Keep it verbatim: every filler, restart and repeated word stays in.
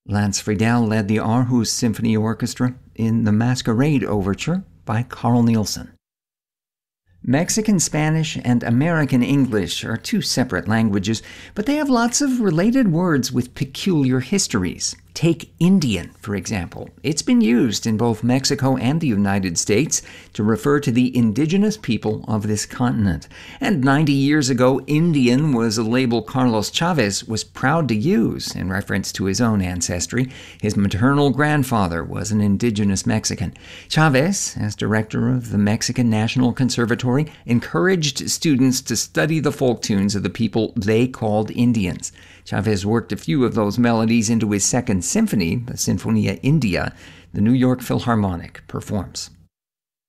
Lance Friedel led the Aarhus Symphony Orchestra in the Masquerade Overture by Carl Nielsen. Mexican Spanish and American English are two separate languages, but they have lots of related words with peculiar histories. Take Indian, for example. It's been used in both Mexico and the United States to refer to the indigenous people of this continent. And ninety years ago, Indian was a label Carlos Chavez was proud to use in reference to his own ancestry. His maternal grandfather was an indigenous Mexican. Chavez, as director of the Mexican National Conservatory, encouraged students to study the folk tunes of the people they called Indians. Chavez worked a few of those melodies into his second symphony, the Sinfonia India, the New York Philharmonic performs.